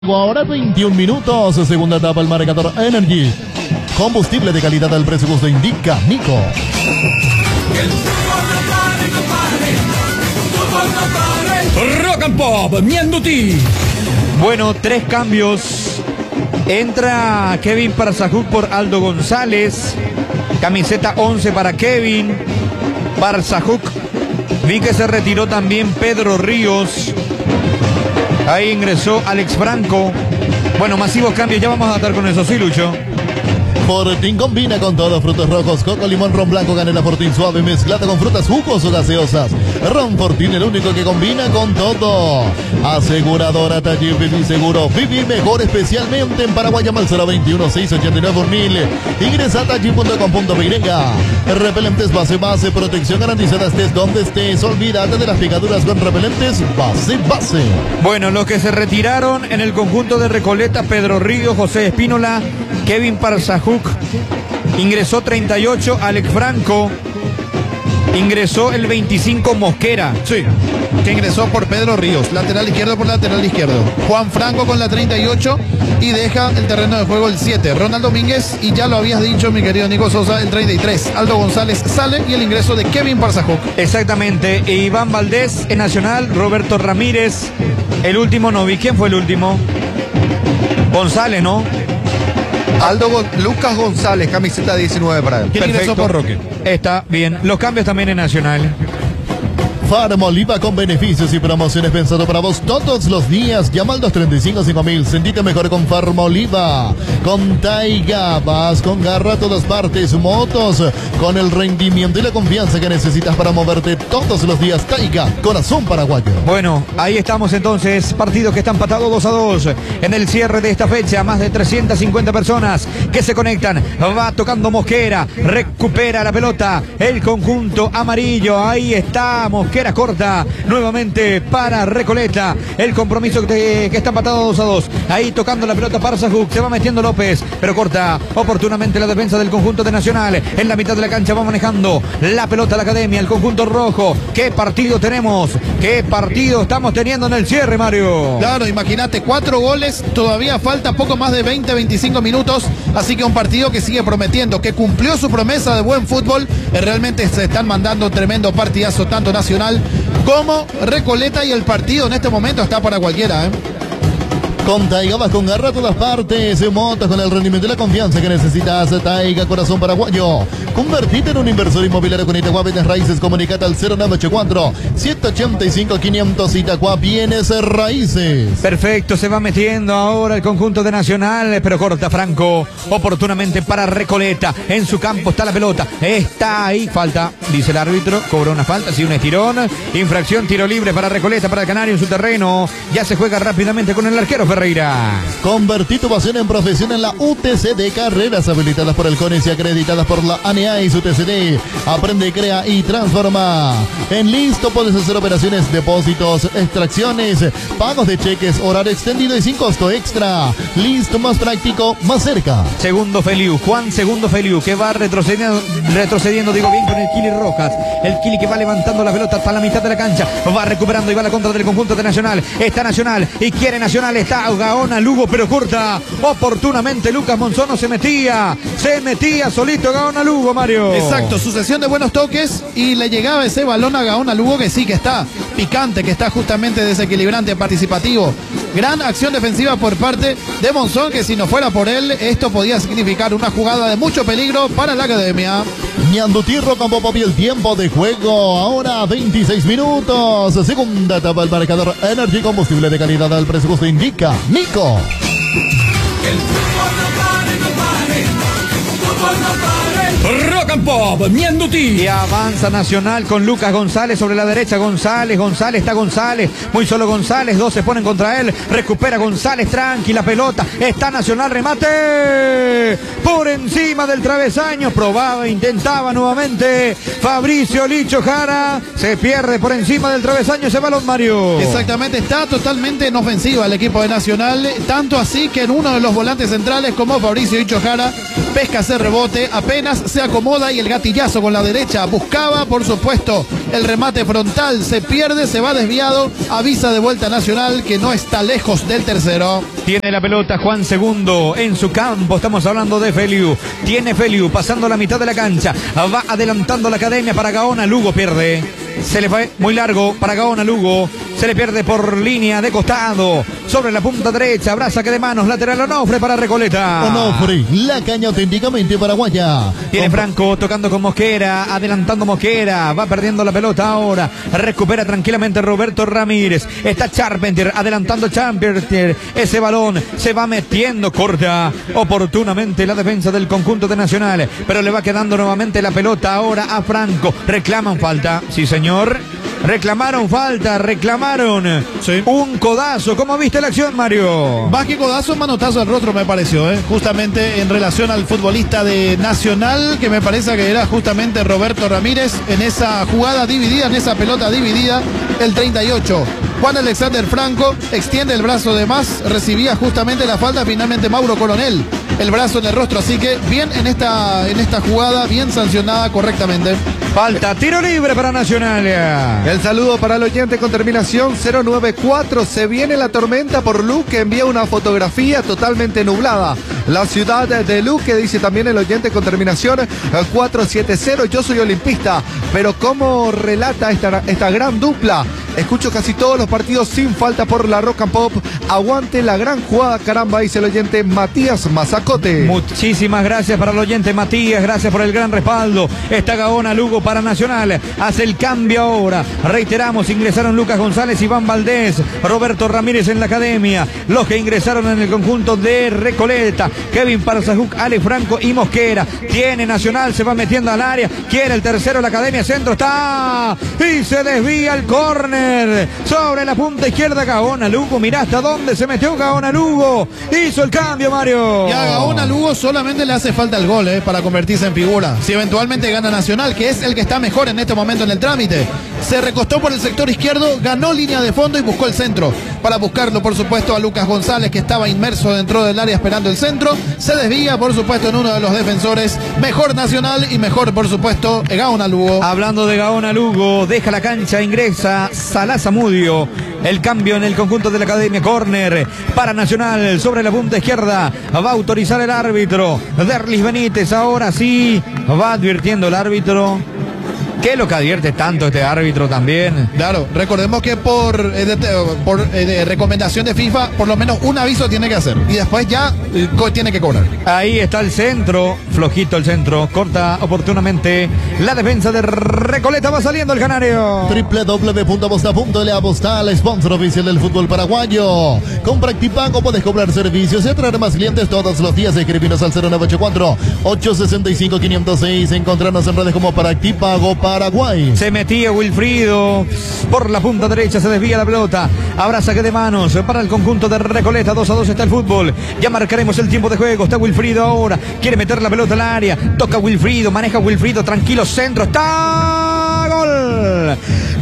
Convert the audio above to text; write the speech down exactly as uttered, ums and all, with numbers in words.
Ahora veintiún minutos, segunda etapa, el marcador Energy. Combustible de calidad al precio justo, indica Nico. Rock and Pop, Mianduti. Bueno, tres cambios. Entra Kevin Parzajuk por Aldo González. Camiseta once para Kevin Parzajuk. Vi que se retiró también Pedro Ríos. Ahí ingresó Alex Franco. Bueno, masivos cambios, ya vamos a estar con eso, sí, Lucho. Fortín combina con todo, frutos rojos, coco, limón, ron blanco, canela Fortín suave, mezclada con frutas, jugos o gaseosas. Ron Fortín, el único que combina con todo. Aseguradora Taller Viví Seguro, Viví mejor, especialmente en Paraguay. Llama al cero veintiuno, seiscientos ochenta y nueve mil. Ingresa a taller punto com punto pe. Repelentes base base, protección garantizada estés donde estés. Olvídate de las picaduras con repelentes base base. Bueno, los que se retiraron en el conjunto de Recoleta: Pedro Ríos, José Espínola, Kevin Parzajuk. Ingresó treinta y ocho Alex Franco. Ingresó el veinticinco Mosquera. Sí, que ingresó por Pedro Ríos, lateral izquierdo por lateral izquierdo. Juan Franco con la treinta y ocho y deja el terreno de juego el siete. Ronald Domínguez, y ya lo habías dicho, mi querido Nico Sosa, el treinta y tres. Aldo González sale y el ingreso de Kevin Parzajuk. Exactamente. E Iván Valdés en Nacional, Roberto Ramírez. El último no vi. ¿Quién fue el último? González, ¿no? Aldo Go Lucas González, camiseta diecinueve para él. ¿Quién ingresó por Roque? Está bien. Los cambios también en Nacional. Farmoliva con beneficios y promociones pensado para vos todos los días. Llama al dos treinta y cinco, cinco mil. Sentite mejor con Farmoliva. Con Taiga vas con garra a todas partes. Motos con el rendimiento y la confianza que necesitas para moverte todos los días. Taiga, corazón paraguayo. Bueno, ahí estamos entonces. Partidos que están empatados dos a dos. En el cierre de esta fecha, más de trescientas cincuenta personas que se conectan. Va tocando Mosquera. Recupera la pelota el conjunto amarillo. Ahí está Mosquera. Corta nuevamente para Recoleta. El compromiso que, que está empatado dos a dos. Ahí tocando la pelota Parzajuk. Se va metiendo López, pero corta oportunamente la defensa del conjunto de Nacional. En la mitad de la cancha va manejando la pelota la academia, el conjunto rojo. ¿Qué partido tenemos? ¿Qué partido estamos teniendo en el cierre, Mario? Claro, imagínate, cuatro goles. Todavía falta poco más de veinte, veinticinco minutos. Así que un partido que sigue prometiendo, que cumplió su promesa de buen fútbol. Realmente se están mandando un tremendo partidazo, tanto Nacional como Recoleta, y el partido en este momento está para cualquiera, ¿eh? Con Taiga vas con garra a todas partes. Motos con el rendimiento y la confianza que necesitas. Taiga, corazón paraguayo. Convertite en un inversor inmobiliario con Itagua Bienes Raíces. Comunicate al cero nueve ocho cuatro, siete ocho cinco, quinientos. Itagua Bienes Raíces. Perfecto, se va metiendo ahora el conjunto de Nacional, pero corta Franco oportunamente para Recoleta. En su campo está la pelota. Está ahí, falta, dice el árbitro. Cobró una falta, sí, un estirón. Infracción, tiro libre para Recoleta, para el Canario en su terreno. Ya se juega rápidamente con el arquero Ferreira. Convertí tu pasión en profesión en la U T C D. Carreras habilitadas por el CONES y acreditadas por la A N A y su U T C D. Aprende, crea y transforma. En Listo puedes hacer operaciones, depósitos, extracciones, pagos de cheques, horario extendido y sin costo extra. Listo, más práctico, más cerca. Segundo Feliu, Juan Segundo Feliu, que va retrocediendo, retrocediendo, digo bien, con el Kili Rojas. El Kili que va levantando la pelota hasta la mitad de la cancha. Va recuperando y va a la contra del conjunto de Nacional. Está Nacional y quiere Nacional. Está Gaona Lugo, pero corta oportunamente Lucas Monzón. Se metía, se metía solito Gaona Lugo, Mario. Exacto, sucesión de buenos toques y le llegaba ese balón a Gaona Lugo, que sí que está picante, que está justamente desequilibrante, participativo. Gran acción defensiva por parte de Monzón, que si no fuera por él, esto podía significar una jugada de mucho peligro para la academia. Ñandutirro con Popo y el tiempo de juego. Ahora veintiséis minutos. Segunda etapa, el marcador Energy, combustible de calidad al precio justo, indica Nico. El fútbol no pare, no pare. Fútbol no pare. Rock and Pop, Mianduti. Y avanza Nacional con Lucas González sobre la derecha. González, González, está González. Muy solo González, dos se ponen contra él. Recupera González, tranquila pelota. Está Nacional, remate. Por encima del travesaño. Probaba, intentaba nuevamente Fabricio Licho Jara. Se pierde por encima del travesaño ese balón, Mario. Exactamente, está totalmente en ofensiva el equipo de Nacional. Tanto así que en uno de los volantes centrales, como Fabricio Licho Jara, pesca ese rebote apenas se acomoda y el gatillazo con la derecha. Buscaba, por supuesto, el remate frontal. Se pierde, se va desviado. Avisa de vuelta Nacional que no está lejos del tercero. Tiene la pelota Juan Segundo en su campo. Estamos hablando de Feliu. Tiene Feliu pasando la mitad de la cancha. Va adelantando la academia para Gaona. Lugo pierde. Se le fue muy largo para Gaona. Lugo se le pierde por línea de costado. Sobre la punta derecha. Habrá saque de manos. Lateral Onofre para Recoleta. Onofre, la caña auténticamente paraguaya. Tiene Franco tocando con Mosquera. Adelantando Mosquera. Va perdiendo la pelota ahora. Recupera tranquilamente Roberto Ramírez. Está Charpentier. Adelantando Charpentier. Ese balón se va metiendo. Corta oportunamente la defensa del conjunto de Nacional. Pero le va quedando nuevamente la pelota ahora a Franco. Reclaman falta. Sí, señor. Reclamaron falta, reclamaron sí. un codazo. ¿Cómo viste la acción, Mario? Más que codazo, manotazo al rostro me pareció, ¿eh? Justamente en relación al futbolista de Nacional, que me parece que era justamente Roberto Ramírez, en esa jugada dividida, en esa pelota dividida, el treinta y ocho. Juan Alexander Franco extiende el brazo de más, recibía justamente la falta, finalmente Mauro Coronel, el brazo en el rostro, así que bien en esta, en esta jugada, bien sancionada correctamente. Falta, tiro libre para Nacional. El saludo para el oyente con terminación cero nueve cuatro. Se viene la tormenta por Luque. Envía una fotografía totalmente nublada. La ciudad de Luque, dice también el oyente con terminación cuatro siete cero. Yo soy olimpista, pero como relata esta, esta gran dupla, escucho casi todos los partidos sin falta por la Rock and Pop. Aguante la gran jugada, caramba, dice el oyente Matías Mazacote. Muchísimas gracias para el oyente Matías. Gracias por el gran respaldo. Está Gaona Lugo para Nacional. Hace el cambio ahora. Reiteramos, ingresaron Lucas González, Iván Valdés, Roberto Ramírez en la academia. Los que ingresaron en el conjunto de Recoleta, Kevin Parzajuc, Ale Franco y Mosquera. Tiene Nacional, se va metiendo al área. Quiere el tercero, la academia centro. Está y se desvía el córner. Sobre la punta izquierda, Gaona Lugo. Mirá hasta dónde se metió Gaona Lugo. Hizo el cambio, Mario. Y a Gaona Lugo solamente le hace falta el gol, ¿eh? Para convertirse en figura. Si eventualmente gana Nacional, que es el que está mejor en este momento en el trámite. Se recostó por el sector izquierdo, ganó línea de fondo y buscó el centro. Para buscarlo, por supuesto, a Lucas González, que estaba inmerso dentro del área esperando el centro. Se desvía, por supuesto, en uno de los defensores. Mejor Nacional y mejor, por supuesto, Gaona Lugo. Hablando de Gaona Lugo, deja la cancha, ingresa Salas Zamudio. El cambio en el conjunto de la academia. Córner para Nacional sobre la punta izquierda. Va a autorizar el árbitro. Derlis Benítez, ahora sí. Va advirtiendo el árbitro. ¿Qué es lo que advierte tanto este árbitro también? Claro, recordemos que por, eh, de, por eh, de recomendación de FIFA, por lo menos un aviso tiene que hacer. Y después ya eh, tiene que cobrar. Ahí está el centro, flojito el centro, corta oportunamente la defensa de Recoleta, va saliendo el canario. doble u doble u doble u punto aposta punto l a Apostal, sponsor oficial del fútbol paraguayo. Con Practipago puedes cobrar servicios y atraer más clientes todos los días. Escribinos al cero nueve ocho cuatro, ocho seis cinco, cinco cero seis. Encontrarnos en redes como Practipago Paraguay. Se metía Wilfrido por la punta derecha, se desvía la pelota. Habrá saque de manos para el conjunto de Recoleta. dos a dos está el fútbol. Ya marcaremos el tiempo de juego. Está Wilfrido ahora. Quiere meter la pelota al área. Toca Wilfrido, maneja Wilfrido. Tranquilo, centro. Está gol.